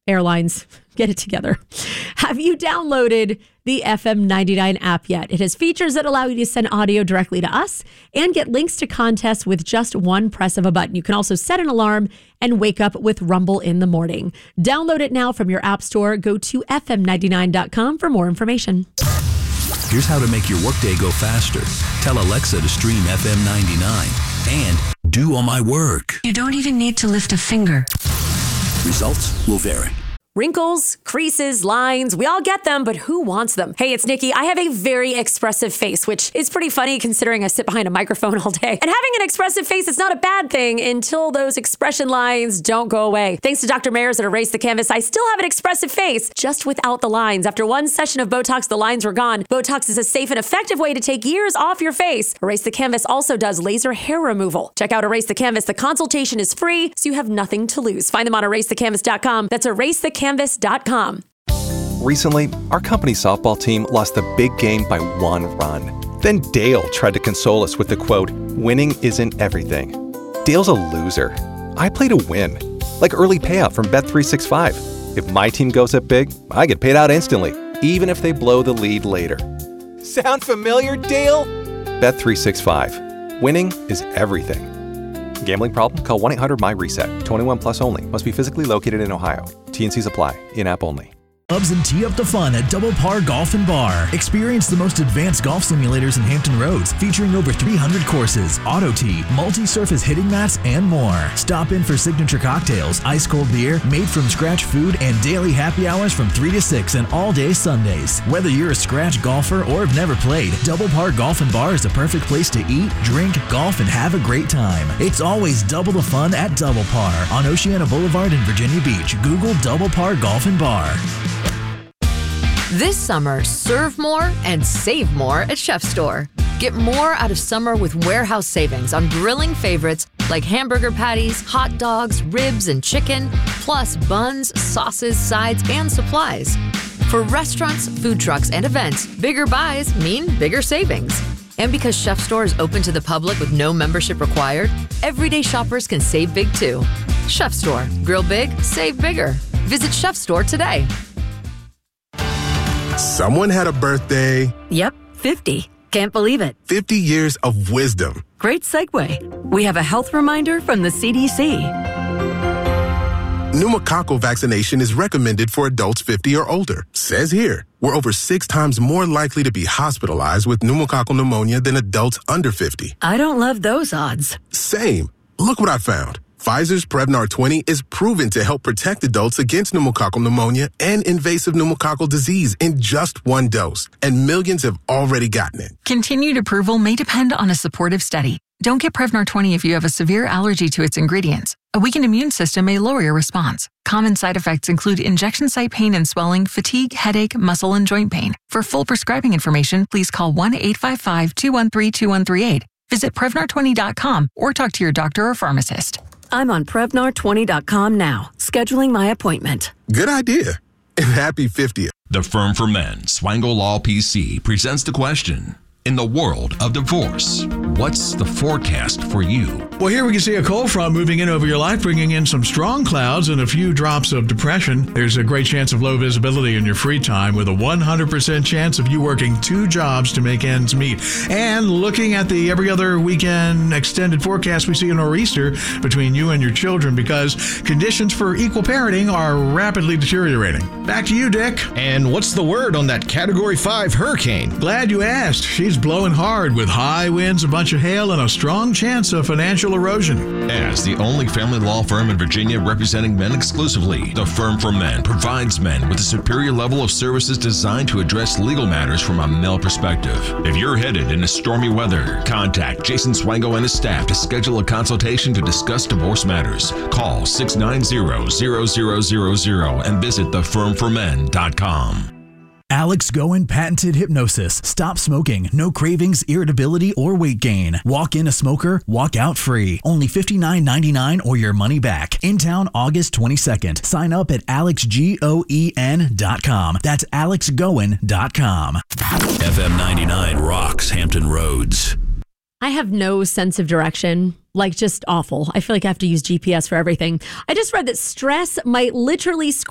Airlines, get it together. Have you downloaded the FM 99 app yet? It has features that allow you to send audio directly to us and get links to contests with just one press of a button. You can also set an alarm and wake up with Rumble in the morning. Download it now from your app store. Go to fm99.com for more information. Here's how to make your workday go faster. Tell Alexa to stream FM 99 and do all my work. You don't even need to lift a finger. Results will vary. Wrinkles, creases, lines, we all get them, but who wants them? Hey, it's Nikki. I have a very expressive face, which is pretty funny considering I sit behind a microphone all day. And having an expressive face is not a bad thing until those expression lines don't go away. Thanks to Dr. Mayers at Erase the Canvas, I still have an expressive face, just without the lines. After one session of Botox, the lines were gone. Botox is a safe and effective way to take years off your face. Erase the Canvas also does laser hair removal. Check out Erase the Canvas. The consultation is free, so you have nothing to lose. Find them on erasethecanvas.com. That's erasethecanvas.com. Recently, our company softball team lost the big game by 1 run. Then Dale tried to console us with the quote, "Winning isn't everything." Dale's a loser. I play to win, like early payout from Bet365. If my team goes up big, I get paid out instantly, even if they blow the lead later. Sound familiar, Dale? Bet365. Winning is everything. Gambling problem? Call 1-800-MY-RESET. 21 plus only. Must be physically located in Ohio. T&Cs apply. In-app only. Clubs and tee up the fun at Double Par Golf and Bar. Experience the most advanced golf simulators in Hampton Roads, featuring over 300 courses, auto tee, multi-surface hitting mats, and more. Stop in for signature cocktails, ice-cold beer, made-from-scratch food, and daily happy hours from 3 to 6 and all-day Sundays. Whether you're a scratch golfer or have never played, Double Par Golf and Bar is a perfect place to eat, drink, golf, and have a great time. It's always double the fun at Double Par on Oceana Boulevard in Virginia Beach. Google Double Par Golf and Bar. This summer, serve more and save more at Chef Store. Get more out of summer with warehouse savings on grilling favorites like hamburger patties, hot dogs, ribs, and chicken, plus buns, sauces, sides, and supplies. For restaurants, food trucks, and events, bigger buys mean bigger savings. And because Chef Store is open to the public with no membership required, everyday shoppers can save big too. Chef Store. Grill big, save bigger. Visit Chef Store today. Someone had a birthday. Yep, 50. Can't believe it. 50 years of wisdom. Great segue. We have a health reminder from the CDC. Pneumococcal vaccination is recommended for adults 50 or older. Says here, we're over 6 times more likely to be hospitalized with pneumococcal pneumonia than adults under 50. I don't love those odds. Same. Look what I found. Pfizer's Prevnar 20 is proven to help protect adults against pneumococcal pneumonia and invasive pneumococcal disease in just 1 dose, and millions have already gotten it. Continued approval may depend on a supportive study. Don't get Prevnar 20 if you have a severe allergy to its ingredients. A weakened immune system may lower your response. Common side effects include injection site pain and swelling, fatigue, headache, muscle, and joint pain. For full prescribing information, please call 1-855-213-2138. Visit Prevnar20.com or talk to your doctor or pharmacist. I'm on Prevnar20.com now, scheduling my appointment. Good idea. And happy 50th. The Firm for Men, Swango Law PC, presents the question. In the world of divorce, what's the forecast for you? Well, here we can see a cold front moving in over your life, bringing in some strong clouds and a few drops of depression. There's a great chance of low visibility in your free time with a 100% chance of you working 2 jobs to make ends meet. And looking at the every other weekend extended forecast, we see a nor'easter between you and your children because conditions for equal parenting are rapidly deteriorating. Back to you, Dick. And what's the word on that Category 5 hurricane? Glad you asked. She's blowing hard with high winds, a bunch of hail, and a strong chance of financial erosion. As the only family law firm in Virginia representing men exclusively, the Firm for Men provides men with a superior level of services designed to address legal matters from a male perspective. If you're headed into stormy weather, contact Jason Swango and his staff to schedule a consultation to discuss divorce matters. Call 690-0000 and visit thefirmformen.com. Alex Goen patented hypnosis. Stop smoking. No cravings, irritability, or weight gain. Walk in a smoker, walk out free. Only $59.99 or your money back. In town August 22nd. Sign up at alexgoen.com. That's alexgoen.com. FM 99 rocks Hampton Roads. I have no sense of direction, like just awful. I feel like I have to use GPS for everything. I just read that stress might literally